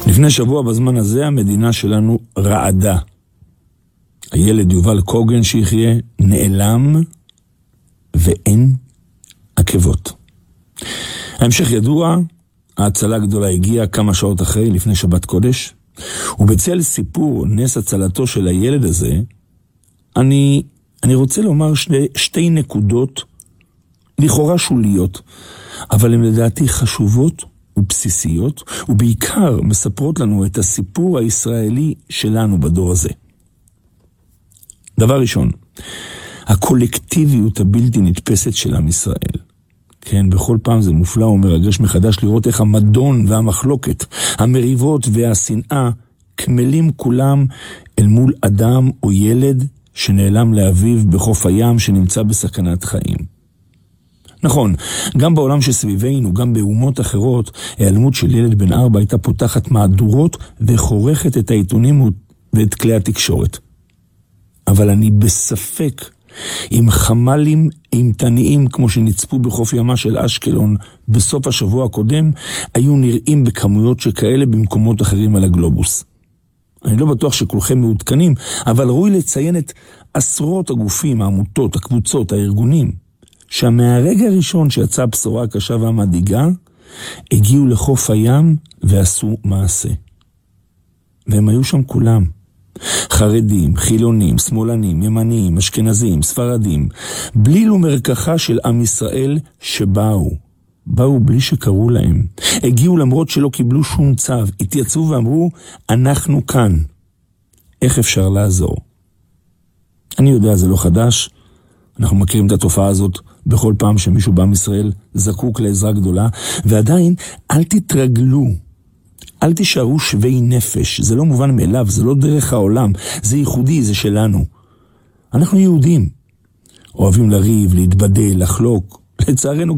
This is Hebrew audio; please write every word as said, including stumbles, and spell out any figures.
לפני שבוע בזמן הזה המדינה שלנו רעדה. הילד יובל קוגן שיחיה נעלם ואין עקבות. ההמשך ידוע, ההצלה הגדולה הגיעה כמה שעות אחרי, לפני שבת קודש, ובצל סיפור נס הצלתו של הילד הזה, אני, אני רוצה לומר שתי, שתי נקודות לכאורה שוליות, אבל הן לדעתי חשובות ובסיסיות, ובעיקר מספרות לנו את הסיפור הישראלי שלנו בדור הזה. דבר ראשון, הקולקטיביות הבלתי נתפסת של עם ישראל. כן, בכל פעם זה מופלא ומרגש מחדש לראות איך המדון והמחלוקת, המריבות והשנאה, כמלים כולם אל מול אדם או ילד שנעלם לאביו בחוף הים שנמצא בסכנת חיים. נכון, גם בעולם שסביבנו, גם באומות אחרות, העלמות של ילד בן ארבע הייתה פותחת מהדורות וחורכת את העיתונים ואת כלי התקשורת. אבל אני בספק עם חמלים אימתניים כמו שנצפו בחוף ימה של אשקלון בסוף השבוע הקודם, היו נראים בכמויות שכאלה במקומות אחרים על הגלובוס. אני לא בטוח שכולכם מעודכנים, אבל ראוי לציין את עשרות הגופים, העמותות, הקבוצות, הארגונים, שהמהרגע הראשון שיצאה הבשורה הקשה והמדאיגה, הגיעו לחוף הים ועשו מעשה. והם היו שם כולם. חרדים, חילונים, שמאלנים, ימניים, אשכנזים, ספרדים, בליל ומרקחה של עם ישראל שבאו. באו בלי שקראו להם. הגיעו למרות שלא קיבלו שום צו. התייצבו ואמרו, אנחנו כאן. איך אפשר לעזור? אני יודע, זה לא חדש. אנחנו מכירים את התופעה הזאת בכל פעם שמישהו בעם ישראל זקוק לעזרה גדולה. ועדיין, אל תתרגלו. אל תישארו שווי נפש. זה לא מובן מאליו, זה לא דרך העולם. זה ייחודי, זה שלנו. אנחנו יהודים. אוהבים לריב, להתבדל, לחלוק. לצערנו